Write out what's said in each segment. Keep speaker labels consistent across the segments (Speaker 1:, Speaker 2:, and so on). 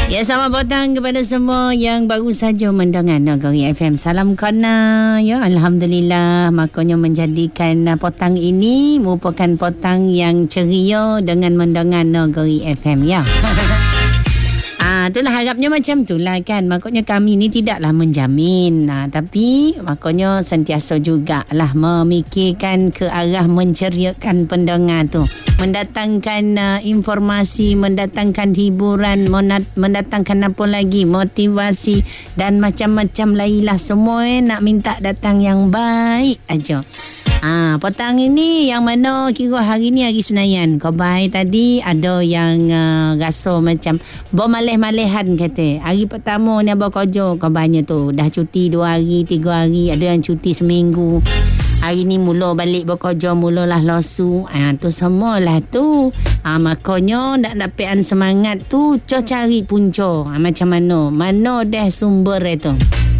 Speaker 1: Ya, selamat petang kepada semua yang baru saja mendengar Negeri FM. Salam kena. Ya, Alhamdulillah. Makanya menjadikan petang ini merupakan petang yang ceria dengan mendengar Negeri FM. Ya. Itulah harapnya macam itulah kan. Makanya kami ni tidaklah menjamin. Tapi makanya sentiasa jugalah memikirkan ke arah menceriakan pendengar tu. Mendatangkan informasi, mendatangkan hiburan, mendatangkan apa lagi, motivasi dan macam-macam lain lah. Semua nak minta datang yang baik aja. Petang ini yang mana kira hari ni hari Senayan. Khabar tadi ada yang rasa macam bermalih-malihan kata. Hari pertama ni abang kerja khabarnya tu. Dah cuti 2 hari, 3 hari. Ada yang cuti seminggu. Hari ni mula balik bekerja, mulalah losu. Tu semualah tu. Makanya nak dapetan semangat tu, cari punca. Macam mana? Mana dah sumber itu?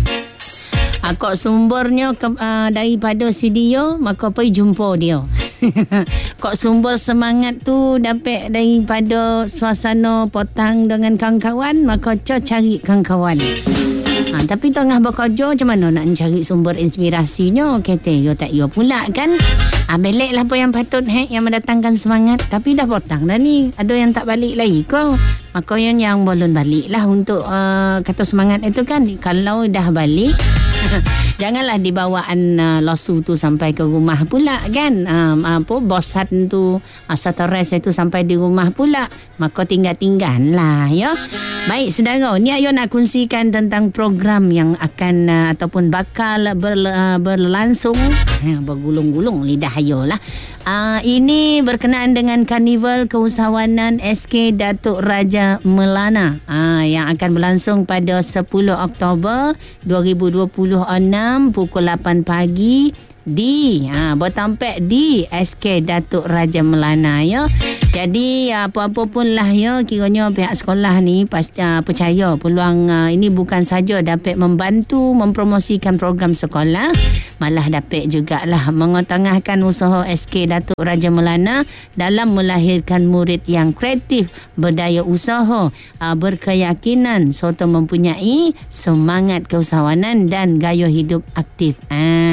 Speaker 1: Kok sumbernya daripada studio, maka pergi jumpa dia. Kok sumber semangat tu dapat daripada suasana petang dengan kawan-kawan, maka cari kawan-kawan. Tapi tengah bekerja macam mana nak cari sumber inspirasinya? Kata yo tak yo pula kan. Beliklah apa yang patut yang mendatangkan semangat. Tapi dah petang dah ni. Ada yang tak balik lagi kau. Makanya yang belum balik lah untuk kata semangat itu kan. Kalau dah balik janganlah dibawaan losu tu sampai ke rumah pula kan. Bosan tu, stres itu sampai di rumah pula. Maka tinggal-tinggal lah ya. Baik saudara, ni ayo nak kongsikan tentang program yang akan ataupun bakal berlangsung. Bergulung-gulung lidah ayo lah. Ini berkenaan dengan Karnival Keusahawanan SK Datuk Raja Melana yang akan berlangsung pada 10 Oktober 2026 pukul 8 pagi di bertampak di SK Datuk Raja Melana ya. Jadi apa-apa pun lah ya, kiranya pihak sekolah ni pasti percaya peluang ini bukan saja dapat membantu mempromosikan program sekolah, malah dapat jugalah mengetengahkan usaha SK Datuk Raja Melana dalam melahirkan murid yang kreatif, berdaya usaha, berkeyakinan serta mempunyai semangat keusahawanan dan gaya hidup aktif.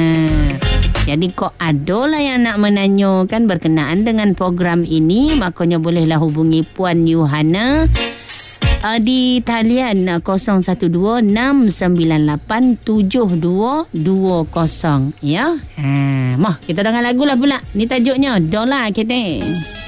Speaker 1: Jadi kok ada lah yang nak menanyakan berkenaan dengan program ini, makanya bolehlah hubungi Puan Yuhana di talian 0126987220 ya. Mah kita dengar lagu lah pula. Ni tajuknya Dola kita.